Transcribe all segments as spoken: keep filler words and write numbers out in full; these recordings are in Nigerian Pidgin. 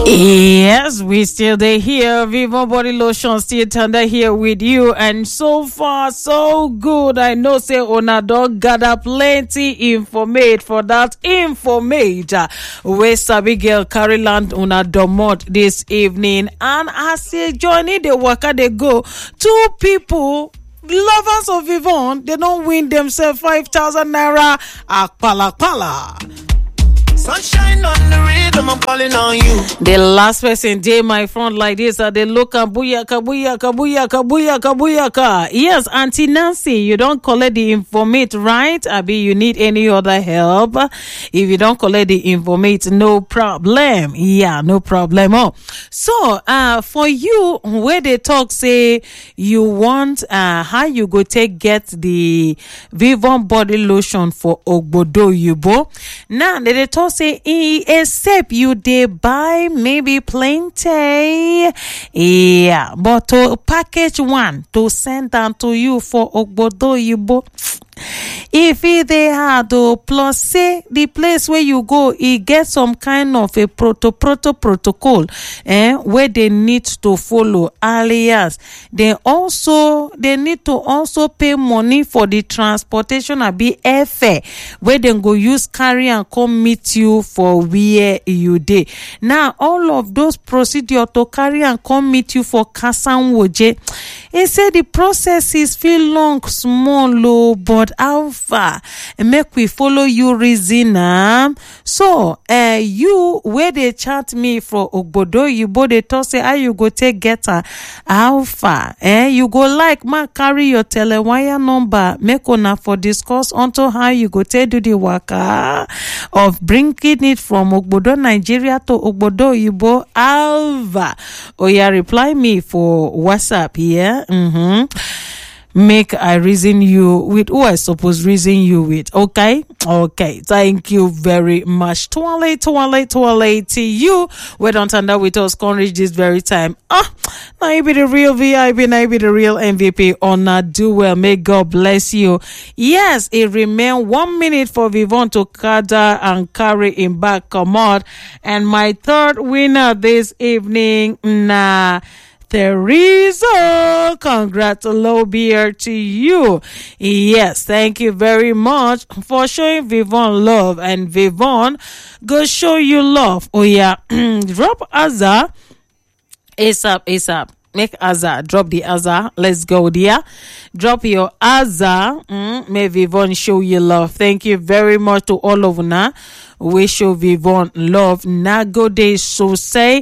Yes, we still there here. Vivo Body Lotion still tender here with you, and so far so good. I know say una don gather plenty informate for that informate. Where Sabi girl carry land una domot this evening, and as say journey the waka they go, two people. Lovers of Yvonne, they don't win themselves five thousand naira at Pala Pala. Sunshine on the rhythm, I'm calling on you. The last person day my front like this, and they look at booyaka, booyaka, booyaka, booyaka, booyaka. Yes, Auntie Nancy, you don't collect the informate, right? Abi, you need any other help? If you don't collect the informate, no problem. Yeah, no problem. Oh, so uh, for you, where they talk say you want uh, how you go take get the Vivon body lotion for Ogbodo Yubo. Now they, they talk say except you dey buy maybe plenty, yeah, but to package one to send down to you for Ogbodo Yubo, if it they hard to plus say the place where you go, it get some kind of a proto proto protocol eh, where they need to follow, alias they also they need to also pay money for the transportation and be airfare where they go use carry and come meet you for where you dey. Now all of those procedure to carry and come meet you for Kasanwoje, he said the process is feel long small low, but how far make we follow you reason um? So uh, you where they chat me for Ogbodo Yubo, they talk say how you go take get her how far eh? You go like man carry your telewire number make una for discuss onto how you go take do the waka of bringing it from Ogbodo Nigeria to Ogbodo Yubo Alva. Oh yeah, reply me for WhatsApp here. Mm-hmm. Make I reason you with who I suppose reason you with. Okay? Okay. Thank you very much. Twale, twale, twale to you. We don't turn that with us. Can't reach this very time. Ah, now you be the real V I P. Now you be the real M V P. Honor, do well. May God bless you. Yes, it remain one minute for Vivon to gather and carry him back. Come on. And my third winner this evening, nah. Teresa, congratulations to you. Yes, thank you very much for showing Vivon love, and Vivon go show you love. Oh yeah, drop Azar ASAP, ASAP. Make Azar, drop the Azar. Let's go there. Drop your Azar. Mm, may Vivon show you love. Thank you very much to all of you. We show Vivon love. Nagode so say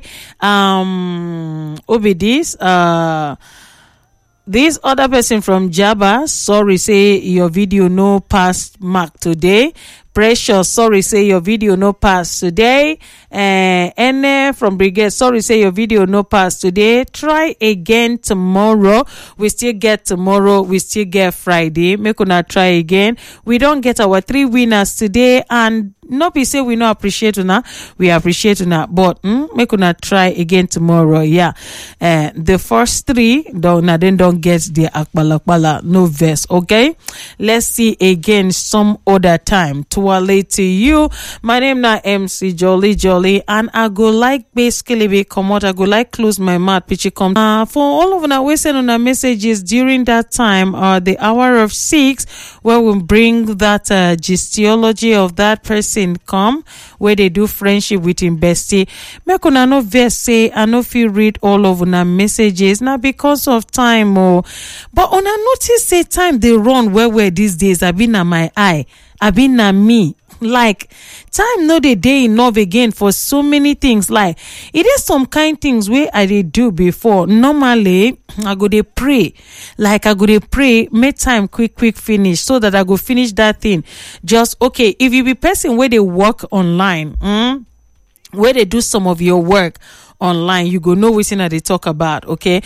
um Obidis uh this other person from Jabba, sorry say your video no pass mark today. Precious, sorry say your video no pass today. Uh, Ene from Brigade, sorry say your video no pass today. Try again tomorrow. We still get tomorrow. We still get Friday. Make una try again. We don't get our three winners today, and not be say we no appreciate una. We appreciate una, but mm, make una try again tomorrow. Yeah, uh, the first three don't then don't get the akbalakbala no verse. Okay, let's see again some other time. Twale to you. My name na M C Jolly Jolly, and I go like basically be come out. I go like close my mouth. Pitchy come. Uh, for all of una we send on our messages during that time, or uh, the hour of six, where we bring that uh, gistology of that person come, where they do friendship with him bestie. Make una no verse say I no feel read all of una messages now because of time. Oh, but una notice say time they run where where these days. I been at my eye. I been at me. Like time no dey day enough again for so many things. Like it is some kind things where I did do before. Normally I go dey pray. Like I go dey pray, make time quick quick finish so that I go finish that thing. Just okay. If you be person where they work online, mm, where they do some of your work online, you go know what thing that they talk about. Okay.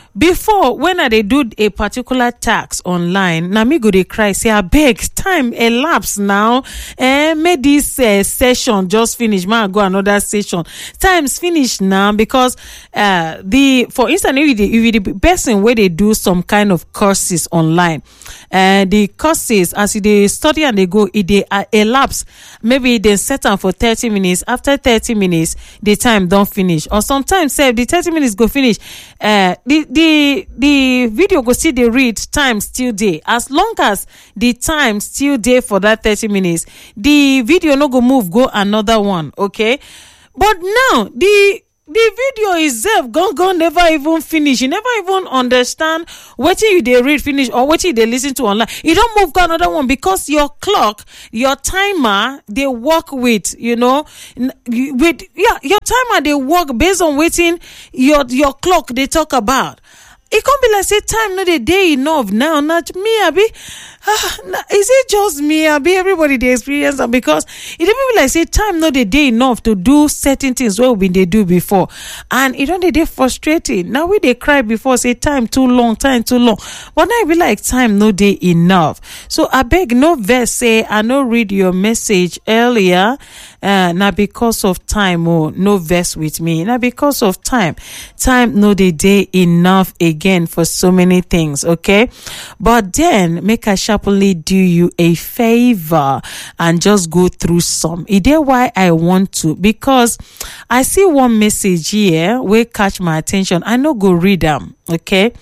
Before, when I dey do a particular tax online, na me go dey cry say abeg time elapse now. Eh, make this uh, session just finish. Ma go another session. Times finish now because uh the for instance if you if you the person where they do some kind of courses online, uh the courses as they study and they go, it they uh, elapse. Maybe they set them for thirty minutes. After thirty minutes, the time don't finish. Or sometimes say the thirty minutes go finish. Uh, the the The the video go see the read time still day. As long as the time still day for that thirty minutes, the video no go move go another one, okay? But now the the video itself gone gone never even finish. You never even understand what you they read finish or what you they listen to online. You don't move go another one because your clock, your timer, they work with, you know, with yeah, your timer they work based on waiting your your clock they talk about. It can't be like say time no the day enough now. Not me, Abi. Ah, is it just me, Abi? Everybody they experience that because it don't be like say time no the day enough to do certain things what we they do before, and it don't they frustrating. Now we they cry before say time too long, time too long. But now it be like time no day enough. So I beg no verse say I no read your message earlier. Uh, now because of time, oh no verse with me. Now because of time, time no the day enough again for so many things. Okay, but then make I sharply do you a favor and just go through some. Is there why I want to? Because I see one message here will catch my attention. I no go read them. Okay,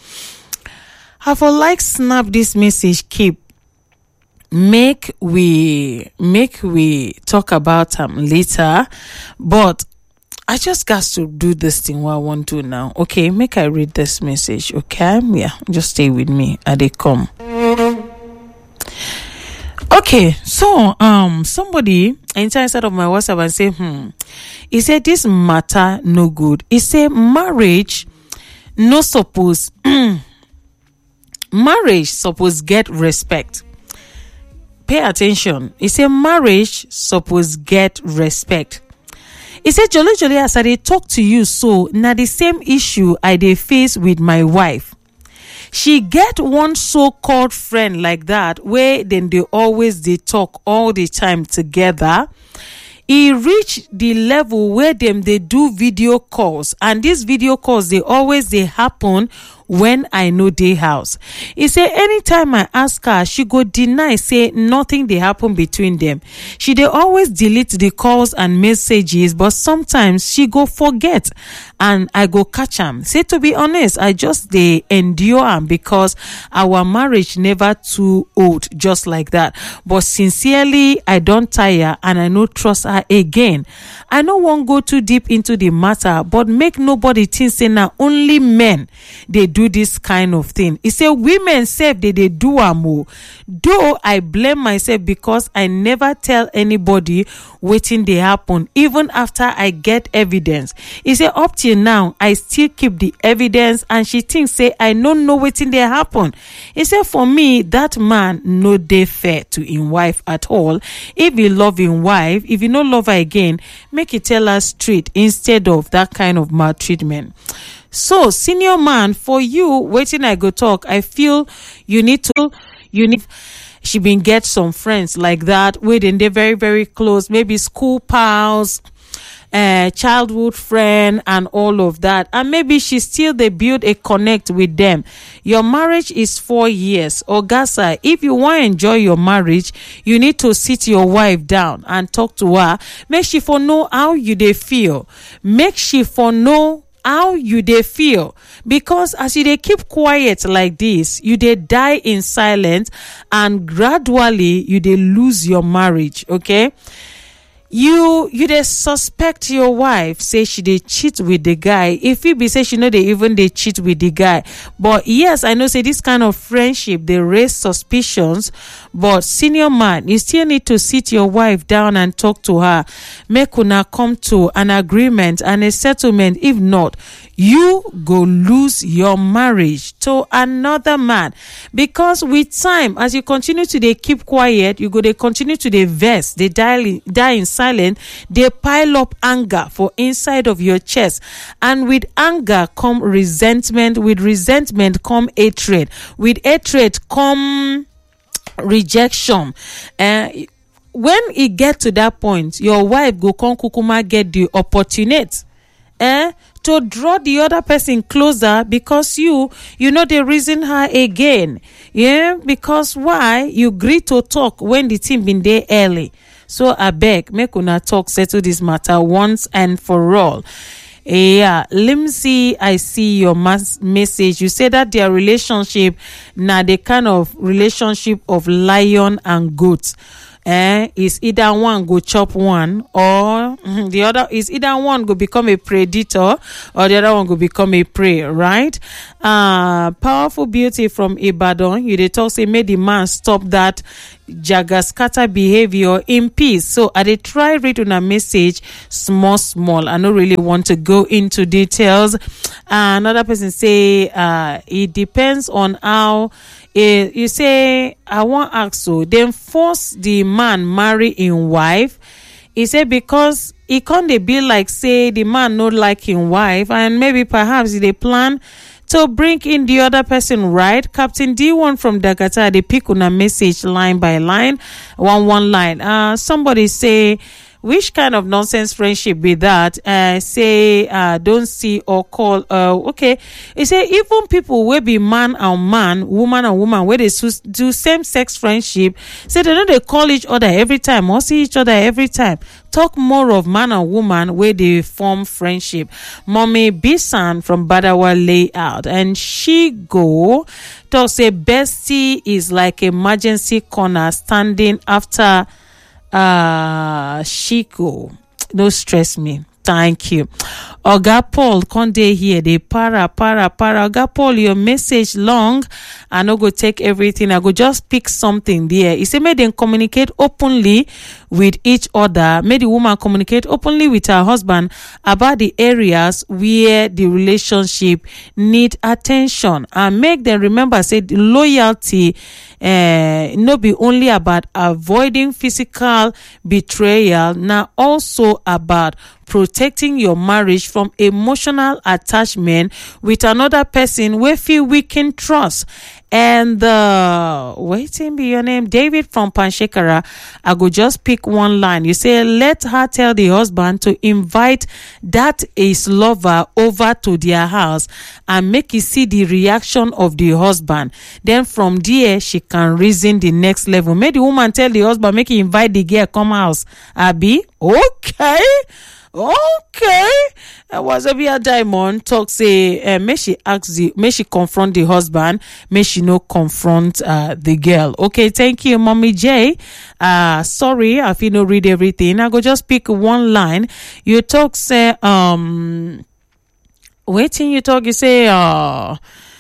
I for like snap this message. Keep. Make we make we talk about them later, but I just got to do this thing what I want to now. Okay, make I read this message. Okay, yeah, just stay with me. I they come. Okay, so um, somebody inside of my WhatsApp and say, hmm, he said this matter no good. He said marriage no suppose marriage suppose get respect. Pay attention. He said marriage suppose get respect. He said jolly jolly as I dey talk to you so na the same issue I dey face with my wife. She get one so-called friend like that where then they always they talk all the time together. He reached the level where them they do video calls, and these video calls they always they happen when I know they house. He say anytime I ask her, she go deny, say nothing they happen between them. She they always delete the calls and messages, but sometimes she go forget and I go catch them. Say to be honest, I just they endure them because our marriage never too old, just like that. But sincerely, I don't tire and I no trust her again. I no won't go too deep into the matter, but make nobody think say now only men they do this kind of thing. He say women say they they do amo. Though I blame myself because I never tell anybody waiting they happen, even after I get evidence. He say up till now I still keep the evidence, and she thinks say I don't know waiting they happen. He say for me that man no dey fair to him wife at all. If he love him wife, if he no love her again, make it tell her straight instead of that kind of maltreatment. So, senior man, for you, waiting I go talk, I feel you need to, you need, she been get some friends like that, waiting, they're very, very close, maybe school pals, uh, childhood friend, and all of that. And maybe she still, they build a connect with them. Your marriage is four years. Ogasa, if you want to enjoy your marriage, you need to sit your wife down and talk to her. Make she for know how you they feel. Make she for know how you they feel, because as you they keep quiet like this, you they die in silence, and gradually you they lose your marriage. Okay, you you they suspect your wife, say she they cheat with the guy. If you be say she know they even they cheat with the guy, but yes, I know say this kind of friendship they raise suspicions, But senior man, you still need to sit your wife down and talk to her. Make una come to an agreement and a settlement. If not, you go lose your marriage to another man. Because with time, as you continue to dey keep quiet, you go dey continue to dey vex, dey die, die in silence, dey pile up anger for inside of your chest. And with anger come resentment. With resentment come hatred. With hatred come rejection. Uh, when it get to that point, your wife go come kukuma get the opportunity eh, to draw the other person closer, because you you know the reason her again. Yeah, because why? You agree to talk when the team been there early. So I beg, make una talk, settle this matter once and for all. Yeah, Limsey, I see your mas- message. You say that their relationship, now the kind of relationship of lion and goat. Eh, is either one go chop one, or mm, the other is either one go become a predator, or the other one go become a prey, right? Uh, powerful beauty from Ibadan. You dey talk say make the man stop that jagaskata behavior in peace. So I dey try read on a message small small. I don't really want to go into details. Uh, another person say uh, it depends on how. Uh, you say, I want to ask so, then force the man marry him wife. He said because he can't be like, say, the man not like him wife, and maybe perhaps they plan to bring in the other person, right? Captain D one from Dakota, they pick on a message line by line, one one line. Uh, somebody say, which kind of nonsense friendship be that? Uh, say, uh, don't see or call. Uh, okay. He say, even people will be man and man, woman and woman, where they do same sex friendship, say they know they call each other every time or see each other every time. Talk more of man and woman where they form friendship. Mommy Bisan from Badawa Layout, and she go to say, bestie is like emergency corner standing after uh Shiko. No stress me. Thank you. Oga Paul, Conde here. They para, para, para. Oga Paul, your message long. I no go take everything. I go just pick something there. He said, may them communicate openly with each other. May the woman communicate openly with her husband about the areas where the relationship need attention. And make them remember, say, the loyalty uh, no be only about avoiding physical betrayal, now also about protecting your marriage from emotional attachment with another person where feel we can trust. And uh, waiting be your name, David from Panshekara. I go just pick one line. You say, let her tell the husband to invite that his lover over to their house and make you see the reaction of the husband. Then from there, she can reason the next level. Make the woman tell the husband, make he invite the girl come house. Abi, okay. Okay, uh, was a be a diamond talk say uh, may she ask the may she confront the husband, may she no confront uh, the girl. Okay, thank you, Mommy J. Uh sorry, I feel no read everything. I go just pick one line. You talk say um waiting you talk you say uh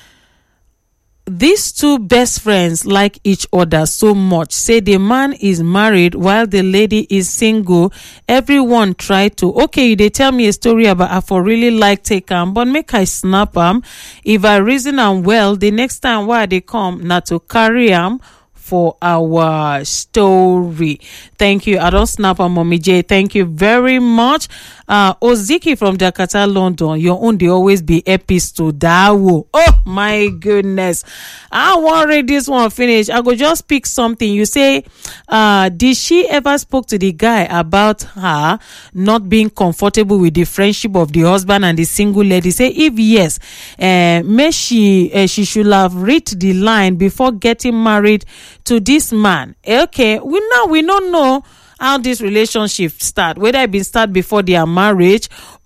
these two best friends like each other so much. Say the man is married while the lady is single. Everyone try to. Okay, they tell me a story about I for really like take am, but make I snap am. If I reason am well, the next time why they come, not to carry am for our story. Thank you. I don't snap on Mommy J. Thank you very much. Uh, Oziki from Jakarta, London. Your own, they always be episode. Dawo. Oh my goodness. I want to read this one finish. I go just pick something. You say, uh, did she ever spoke to the guy about her not being comfortable with the friendship of the husband and the single lady? Say, if yes, uh, may she, uh, she should have read the line before getting married to this man. Okay, we now we don't know how this relationship start, whether it been start before their marriage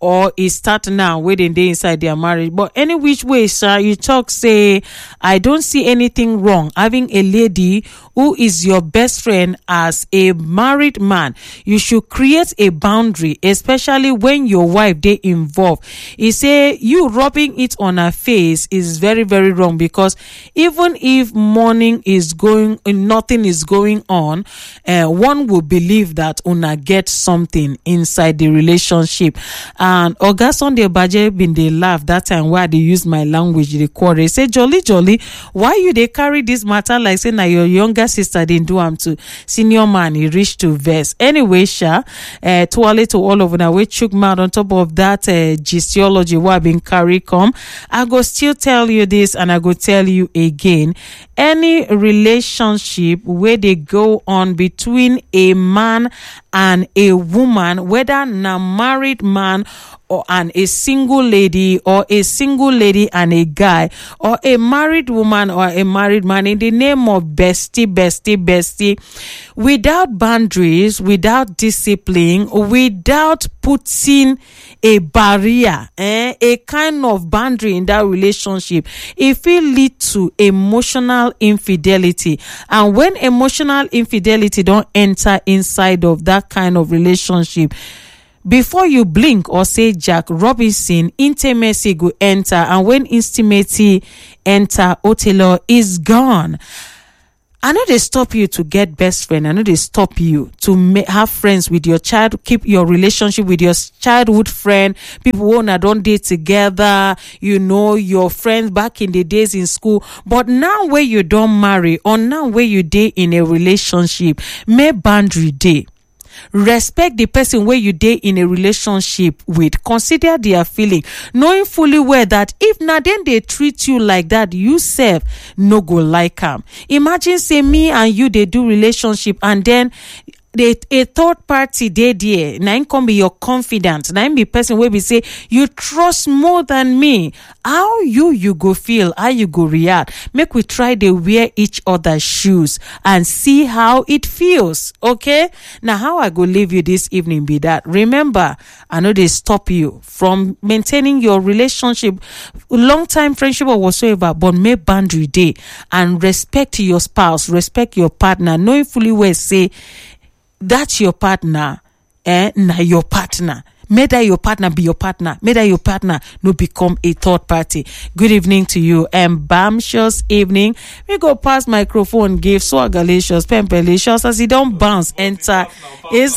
or it start now waiting they inside their marriage. But any which way, sir, you talk say, I don't see anything wrong having a lady who is your best friend as a married man. You should create a boundary, especially when your wife they involved. He say you rubbing it on her face is very, very wrong, because even if morning is going, nothing is going on, uh, one will believe that una get something inside the relationship. And Oga Sunday Baje been they laugh that time where they use my language, they quarrel. Say, jolly, jolly, why you they carry this matter like say na your younger sister didn't do am to senior man, he reached to verse. Anyway, Sha, uh, to to all of them, we chook mouth on top of that uh, gistology what been carry come. I go still tell you this, and I go tell you again. Any relationship where they go on between a man and a woman, whether na married man or and a single lady, or a single lady and a guy, or a married woman or a married man, in the name of bestie, bestie, bestie, without boundaries, without discipline, without putting a barrier, eh, a kind of boundary in that relationship, it will lead to emotional infidelity. And when emotional infidelity don't enter inside of that kind of relationship, before you blink or say Jack Robinson, intimacy go enter, and when intimacy enter, Otelo is gone. I know they stop you to get best friend. I know they stop you to ma- have friends with your child, keep your relationship with your childhood friend, people who na don't date together, you know, your friends back in the days in school. But now where you don't marry, or now where you date in a relationship, make boundary day. Respect the person where you date in a relationship with. Consider their feeling, knowing fully well that if na then they treat you like that, you self no go like them. Imagine say me and you they do relationship, and then The, a third party dey there, na him come be your confidant, na him be person where we say you trust more than me. How you you go feel, how you go react? Make we try to wear each other's shoes and see how it feels. Okay, now how I go leave you this evening be that, remember, I know they stop you from maintaining your relationship, long time friendship or whatsoever, but make boundary day and respect your spouse, respect your partner, knowing fully well say that's your partner, eh? Na your partner. May that your partner be your partner. May that your partner no become a third party. Good evening to you. And Bamshus evening. We go past microphone, give Swagalicious, Pempelicious, as he don't bounce, enter. Is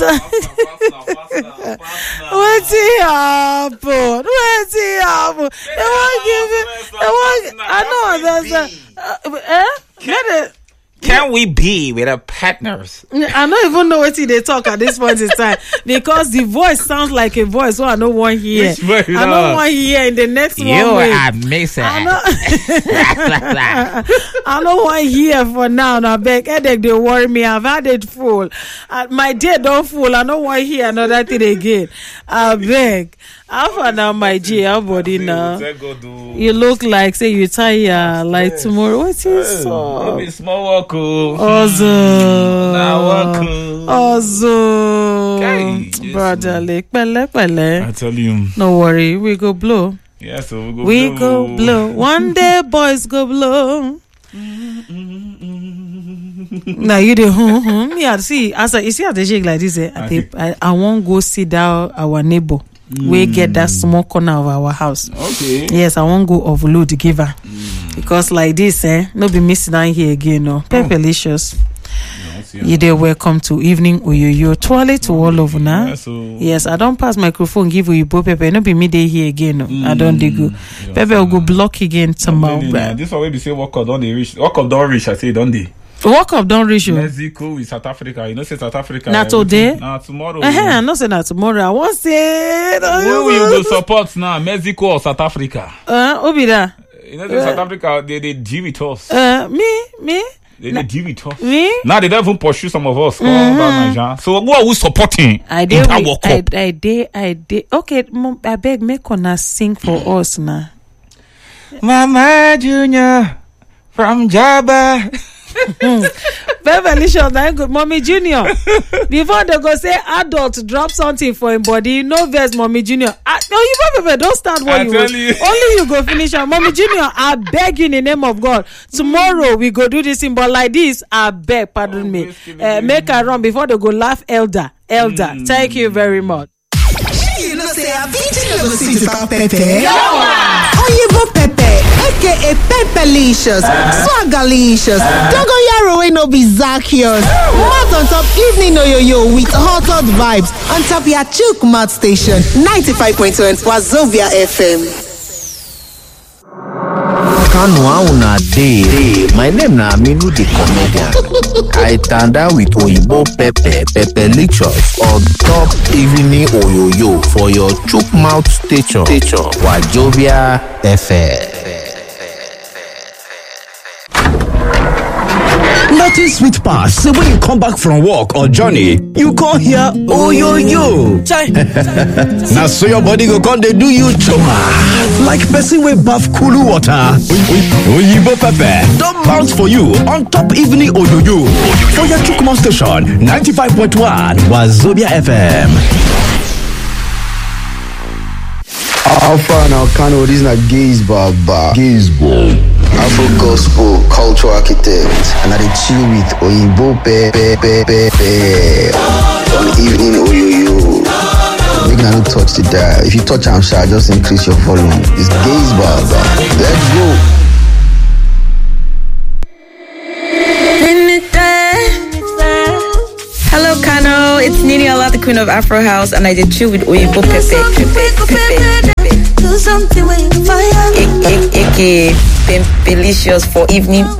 what's he happen? What's he happen? They won't give it. They won't. I know that's a. Uh, eh? Get it. Can we be with our partners? I don't even know what they talk at this point in time, because the voice sounds like a voice, so I don't want to hear. Which voice? I don't want to hear in the next you one. You are amazing. I don't, I don't want to hear for now. Now, beg, headache, they worry me. I've had it full. Uh, my day don't full. I don't want to hear another thing again. I beg. How far now, my G? How body now? You look like, say, you tired like tomorrow. What is so? Maybe small walk. Ozo. Now walk. Ozo. Okay. Brotherly. Pele, pele. I tell you. No worry. We go blow. Yeah, so we go we blow. We go blow. One day, boys go blow. Now you do hum hum. Yeah, see, as I, you see how they shake like this, eh? I, think, I, I won't go sit down our neighbor. Mm. We get that small corner of our house. Okay. Yes, I won't go overload the giver. Mm. Because like this, eh, no be missing down here again, no. Pepelicious. Oh. You there welcome to evening Uyoyo. Twirly to all over now. Yeah, so yes, I don't pass microphone, give you bo Pepe. No be me day here again, no. Mm. I don't dig go. Pepe will go block again tomorrow. No, this one we say walk up, don't they reach? Walk up, don't reach. I say, don't they? Walk up, don't reach you. Mexico with South Africa. You know, say South Africa. Not today. Nah, tomorrow. Uh-huh, I'm not saying that tomorrow. I won't say. Who will you support now? Mexico or South Africa? Uh, who be that? You know, uh, South Africa, they they deal with us. Uh, me, me. They, they deal with us. Me? Now they don't even pursue some of us. Mm-hmm. So who are we supporting? I did. I, I did. I did. Okay, mom, I beg, make una sing for us now. Mama Junior from Jabba. Pevelicious, na good. Mommy Junior. Before they go say adult drop something for him body, no verse, Mommy Junior. Ah, no, you Pepe, don't start what I you tell want. you. Only you go finish. Mommy Junior, I beg you in the name of God. Tomorrow we go do this thing, but like this, I beg, pardon me. Uh, make a run before they go laugh. Elder, elder. Mm. Thank you very much. You know, say I beat you never see to talk Pepe. Oyibo Pepe, aka Pepelicious, Swagalicious, Dogoyaro wey no be Zacchaeus. Mouth on top evening oyoyo with hot hot vibes on top your chook mouth station ninety-five point one Wazobia F M. Kanwa una day. My name na Aminu the Comedian. I tanda with Oyibo Pepe, Pepelicious on top evening oyoyo for your chook mouth station. Station Wazobia F M. Nothing sweet pass. So when you come back from work or journey, you come here, oh yo yo. Now so your body go come they do you choma. Like person with bath cool water. Oyibo Pepe, don't bounce for you on top evening oh yo yo. For your Chukma station, ninety-five point one Wazobia F M. Alpha now Kano, this is not Gaze Baba. Gaze Bob. Afro Gospel Cultural Architect. And I chill with Oyibo Pepe Pepe Pepe. On evening Oyoyo. Make no touch the dial. If you touch I'm sure just increase your volume. It's Gaze Baba. Let's go. Hello, Kano. It's Nini Allah, the Queen of Afro House, and I did chill with Oyibo Pepe. Pepe, Pepe. A K A Pepelicious for evening